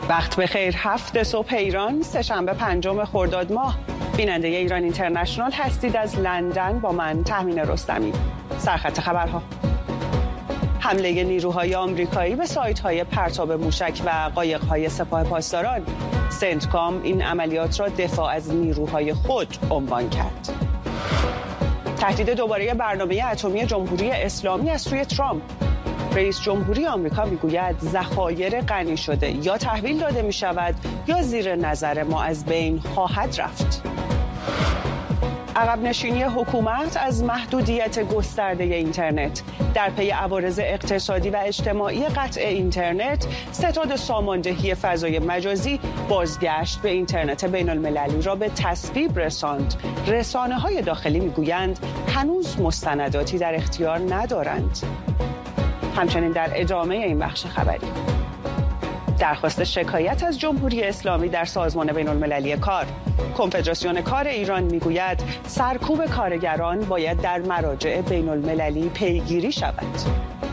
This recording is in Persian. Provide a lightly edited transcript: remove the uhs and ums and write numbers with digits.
وقت بخیر. 7 صبح ایران، سه‌شنبه 5 خرداد ماه. بیننده ایران اینترنشنال هستید از لندن با من تهمین رستمی. سرخط خبرها: حمله نیروهای آمریکایی به سایت‌های پرتاب موشک و قایق‌های سپاه پاسداران. سنتکام این عملیات را دفاع از نیروهای خود عنوان کرد. تهدید دوباره برنامه اتمی جمهوری اسلامی از سوی ترامپ. رئیس جمهوری آمریکا میگوید ذخایر غنی شده یا تحویل داده می شود یا زیر نظر ما از بین خواهد رفت. عقب نشینی حکومت از محدودیت گسترده اینترنت. در پی عوارض اقتصادی و اجتماعی قطع اینترنت، ستاد ساماندهی فضای مجازی بازگشت به اینترنت بین المللی را به تصویب رساند. رسانه‌های داخلی میگویند هنوز مستنداتی در اختیار ندارند. همچنین در ادامه این بخش خبری، درخواست شکایت از جمهوری اسلامی در سازمان بین المللی کار. کنفدراسیون کار ایران میگوید سرکوب کارگران باید در مراجع بین المللی پیگیری شود.